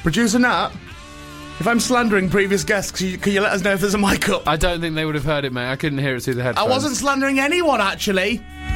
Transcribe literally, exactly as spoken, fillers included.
Producer Nat, if I'm slandering previous guests, can you, can you let us know if there's a mic up? I don't think they would have heard it, mate. I couldn't hear it through the headphones. I wasn't slandering anyone, actually.